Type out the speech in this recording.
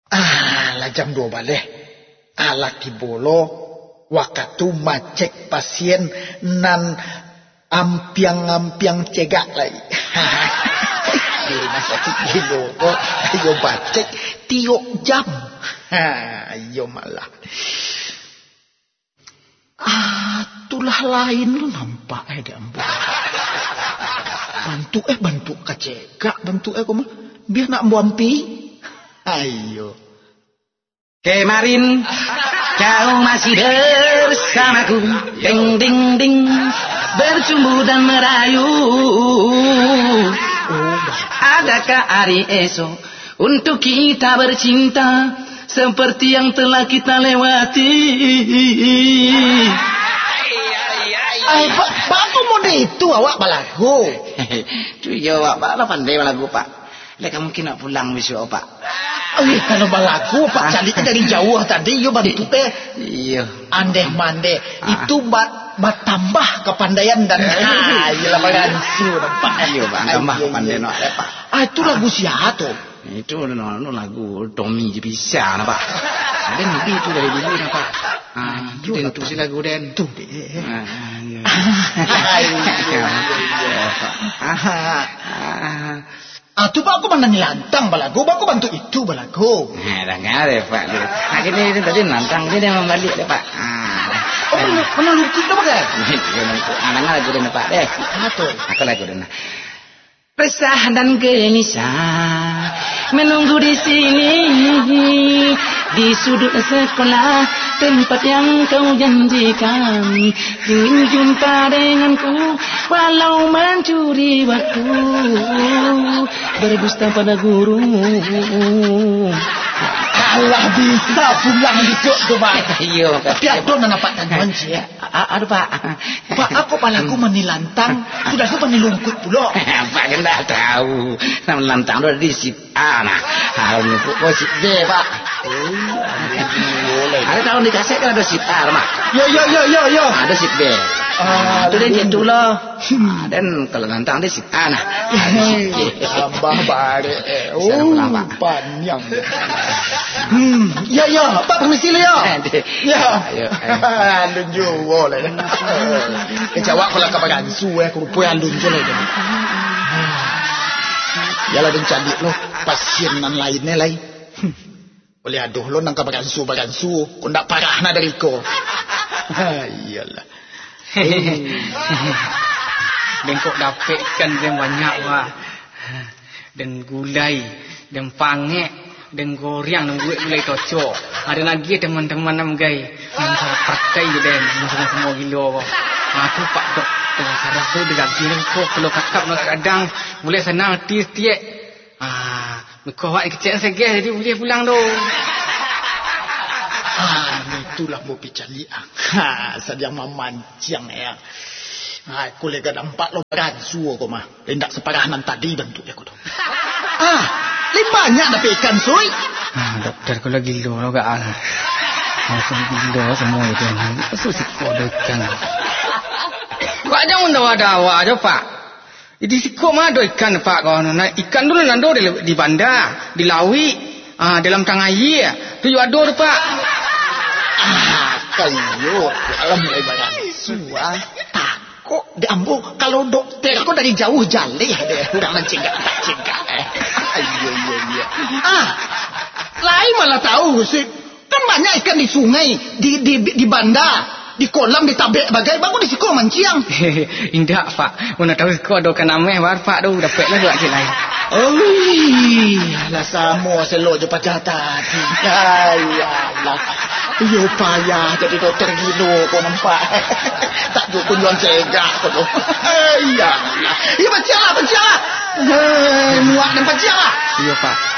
Lah jam 2 balik. Laki bolo waktu macek pasien nan ampiang cegak lagi. Di rumah sakit gitu kok ayo bacek tiok jam. Ayo malah. Itulah lain lu nampak dia ambil. Bantu kacegak, bantu koma biar nak buampi. Ayo. Kemarin kau masih bersamaku, ding ding ding, bercumbu dan merayu. Adakah hari esok untuk kita bercinta seperti yang telah kita lewati? Pak aku mau itu awak balagu. Tu ya awak bala pandai balagu Pak. Lek mungkin nak pulang besok Pak. Kalau balagu Pak cari dari jauh tadi yo bantu teh. Iya. Andeh-mandeh itu tambah kepandaian dan iyalah bagansu nampak. Iya Pak, tambah kepandaian Pak. Itu lagu siapa tuh? Itu lagu Tommy je bisa nah Pak. Dan itu dari dulu nah Pak. Itu den tu si lagu den. Tu deh. Tu Pak aku mana nilantang balagu, aku bantu itu balagu. Dah ngare Pak. Ini tadi nantang dia membalik deh Pak. Mana lukut dah Pak? Anak lagu den Pak deh. Betul. Aku lagu den. Resah dan gelisah menunggu di sini di sudut sekolah tempat yang kau janjikan, ingin jumpa denganku walau mencuri waktu, berdusta pada guru. Alah bisa pulang besok tu Pak. Iya Pak. Tapi ada nak nampak tanggungan je. Ada Pak. Pak aku palaku menilantang sudah aku menilungkut pula. Pak kan tak tahu. Nama lantang tu ada di sip A nah. Kalau ni pun sip B Pak. Ada tahu di kaset kan ada sip A Mak. Yo. Ada sip B. Itu dia gitu lah. Dan kalau lantang dia sip A nah. Tambah bare. Panjang. Ya, Pak permisi le ya. Ya. Andun juwo le. Kejawab kalau kabagan suwe aku pun andun juwo le. Yalah den candik lo pasien nan lainnya lai. Boleh aduh lo nang kabagan su. Kau ndak parah na dari ko. Iyalah. Dan kok dapatkan yang banyak Pak. Dan gulai, dan pangek, dan goreng, dan gulai cocok. Ada lagi teman-teman nam gay, yang saya pakai je dan semua gila. Tu Pak doktor saraf tu dekat sini kok kalau kakak nak kadang boleh senang tiap. Kau awak kecil segera jadi boleh pulang tu. Itulah mau picaliang. Sadiang mamancang ya. Aku lega nampak lo beransu kau mah. Tidak separahanan tadi bentuk aku tu. Lebih banyak dapat ikan soy. Doktor kalau gila lo gak ada. Aku gila semua itu. Susah kau ikan. Kau jangan dawa-dawa aja Pak. Di sikok mah ada ikan Pak kau. Ikan dulu nando di bandar, di lawi, dalam tang air. Tu ada tu Pak. Kayo, alam mulai beransu kok diambil kalau dokter aku dari jauh jalih deh udah mencegah. Iya. Lain malah tahu sih kan banyak ikan di sungai di bandar di kolam di tabek bagai bagus di siko manciang. Indah Pak mana tahu siko ada kan ameh war Pak tu dapat lah buat lain. Lah samo selo je pacah tadi. Ayalah. Yo payah jadi dokter gilo kau nampak. Tak dukun jual cegak kau tu. Ayalah. Ya baca lah. Muak dan baca lah. Iya Pak.